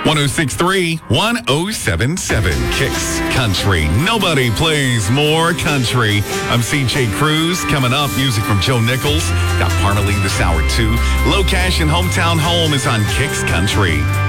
1063, 1077 Kicks Country. Nobody plays more country. I'm CJ Cruz. Coming up, music from Joe Nichols. Got Parmalee this hour, too. Low Cash and Hometown Home is on Kicks Country.